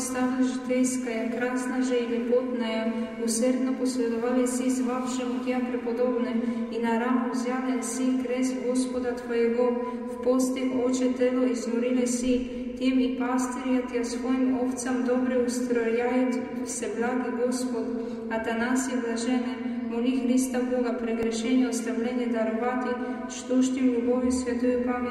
стала житейская, красна же и лепотная, усердно последовали си звавшему Тя преподобне, и на раму взяли си крест Господа Твоего, в постих очи тело изнурили си, тем и пастыря Тя своим овцам добре устрояет всеблаги Господ. Атанасий блажене, моли Христа Бога, прегрешение оставление даровати, штущим любовью святую память